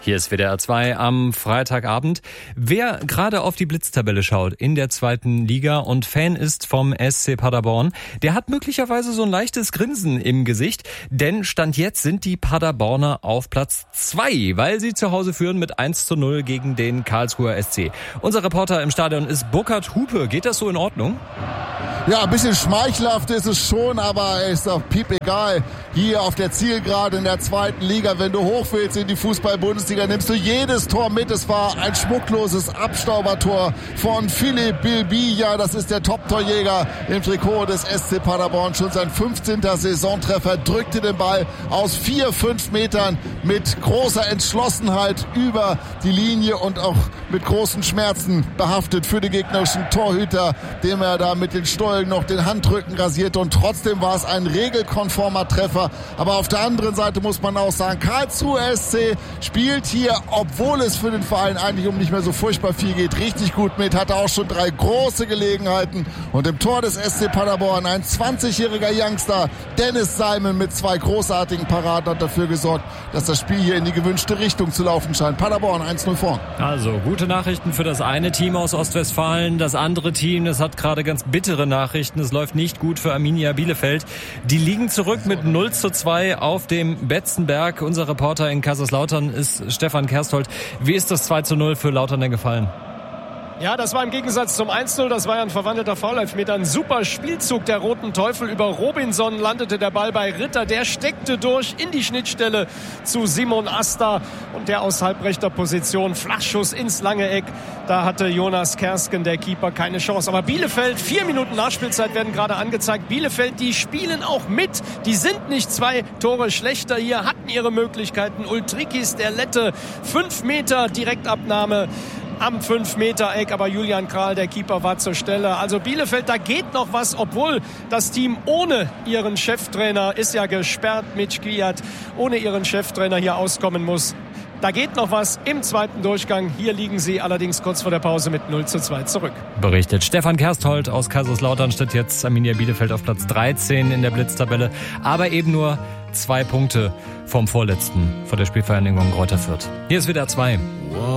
Hier ist WDR 2 am Freitagabend. Wer gerade auf die Blitztabelle schaut in der zweiten Liga und Fan ist vom SC Paderborn, der hat möglicherweise so ein leichtes Grinsen im Gesicht, denn Stand jetzt sind die Paderborner auf Platz 2, weil sie zu Hause führen mit 1:0 gegen den Karlsruher SC. Unser Reporter im Stadion ist Burkhard Hupe. Geht das so in Ordnung? Ja, ein bisschen schmeichelhaft ist es schon, aber ist doch piep egal. Hier auf der Zielgerade in der zweiten Liga, wenn du hoch willst in die Fußball-Bundesliga, nimmst du jedes Tor mit. Es war ein schmuckloses Abstaubertor von Philipp Bilbilla. Das ist der Top-Torjäger im Trikot des SC Paderborn. Schon sein 15. Saisontreffer, drückte den Ball aus 4-5 Metern mit großer Entschlossenheit über die Linie und auch mit großen Schmerzen behaftet für den gegnerischen Torhüter, dem er da mit den Stollen noch den Handrücken rasierte, und trotzdem war es ein regelkonformer Treffer. Aber auf der anderen Seite muss man auch sagen, Karlsruhe SC spielt hier, obwohl es für den Verein eigentlich um nicht mehr so furchtbar viel geht, richtig gut mit, hatte auch schon 3 große Gelegenheiten, und im Tor des SC Paderborn ein 20-jähriger Youngster, Dennis Simon, mit 2 großartigen Paraden hat dafür gesorgt, dass das Spiel hier in die gewünschte Richtung zu laufen scheint. Paderborn 1:0 vorn. Also gute Nachrichten für das eine Team aus Ostwestfalen. Das andere Team, das hat gerade ganz bittere Nachrichten. Es läuft nicht gut für Arminia Bielefeld. Die liegen zurück mit 0:2 auf dem Betzenberg. Unser Reporter in Kaiserslautern ist Stefan Kersthold. Wie ist das 2:0 für Lautern denn gefallen? Ja, das war im Gegensatz zum 1:0, das war ja ein verwandelter Foul-Elfmeter. Ein super Spielzug der Roten Teufel. Über Robinson landete der Ball bei Ritter. Der steckte durch in die Schnittstelle zu Simon Asta. Und der aus halbrechter Position, Flachschuss ins lange Eck. Da hatte Jonas Kersken, der Keeper, keine Chance. Aber Bielefeld, 4 Minuten Nachspielzeit werden gerade angezeigt. Bielefeld, die spielen auch mit. Die sind nicht 2 Tore schlechter hier, hatten ihre Möglichkeiten. Ultrikis, der Lette, 5 Meter Direktabnahme am 5-Meter-Eck, aber Julian Kral, der Keeper, war zur Stelle. Also Bielefeld, da geht noch was, obwohl das Team ohne ihren Cheftrainer, ist ja gesperrt mit Kwiat, ohne ihren Cheftrainer hier auskommen muss. Da geht noch was im zweiten Durchgang. Hier liegen sie allerdings kurz vor der Pause mit 0:2 zurück. Berichtet Stefan Kersthold aus Kaiserslautern. Steht jetzt Arminia Bielefeld auf Platz 13 in der Blitztabelle, aber eben nur 2 Punkte vom Vorletzten, vor der Spielvereinigung Greuther Fürth. Hier ist WDR 2.